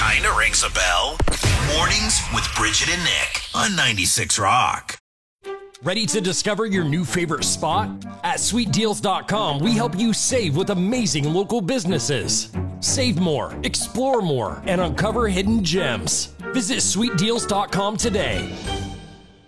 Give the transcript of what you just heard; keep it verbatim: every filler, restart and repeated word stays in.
Kinda rings a bell. Mornings with Bridget and Nick on ninety-six Rock. Ready to discover your new favorite spot? At sweet deals dot com, we help you save with amazing local businesses. Save more, explore more, and uncover hidden gems. Visit sweet deals dot com today.